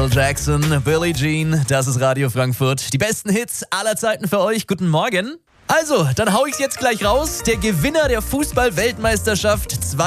Michael Jackson, Billie Jean, das ist Radio Frankfurt. Die besten Hits aller Zeiten für euch. Guten Morgen. Also, dann hau ich's jetzt gleich raus. Der Gewinner der Fußball-Weltmeisterschaft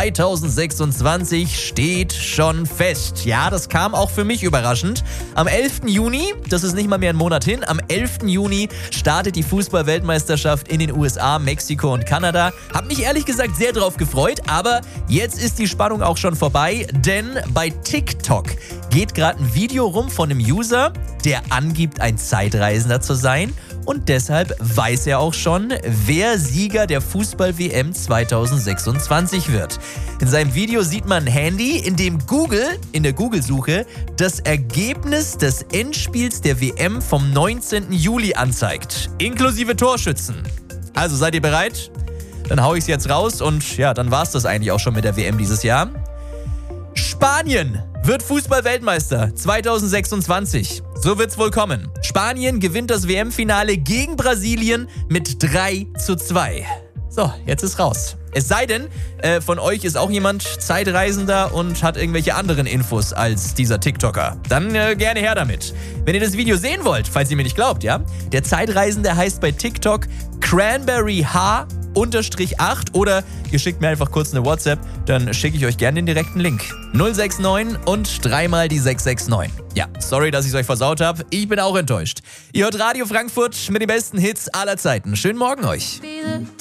2026 steht schon fest. Ja, das kam auch für mich überraschend. Am 11. Juni, das ist nicht mal mehr ein Monat hin, am 11. Juni startet die Fußball-Weltmeisterschaft in den USA, Mexiko und Kanada. Hab mich ehrlich gesagt sehr drauf gefreut, aber jetzt ist die Spannung auch schon vorbei, denn bei TikTok geht gerade ein Video rum von einem User, der angibt, ein Zeitreisender zu sein. Und deshalb weiß er auch schon, wer Sieger der Fußball-WM 2026 wird. In seinem Video sieht man ein Handy, in dem Google, in der Google-Suche, das Ergebnis des Endspiels der WM vom 19. Juli anzeigt. Inklusive Torschützen. Also seid ihr bereit? Dann hau ich's jetzt raus und ja, dann war's das eigentlich auch schon mit der WM dieses Jahr. Spanien wird Fußball-Weltmeister 2026. So wird's wohl kommen. Spanien gewinnt das WM-Finale gegen Brasilien mit 3:2. So, jetzt ist raus. Es sei denn, von euch ist auch jemand Zeitreisender und hat irgendwelche anderen Infos als dieser TikToker. Dann gerne her damit. Wenn ihr das Video sehen wollt, falls ihr mir nicht glaubt, ja, der Zeitreisende heißt bei TikTok cranberryh_8 oder ihr schickt mir einfach kurz eine WhatsApp, dann schicke ich euch gerne den direkten Link. 069 und dreimal die 669. Ja, sorry, dass ich es euch versaut habe. Ich bin auch enttäuscht. Ihr hört Radio Frankfurt mit den besten Hits aller Zeiten. Schönen Morgen euch.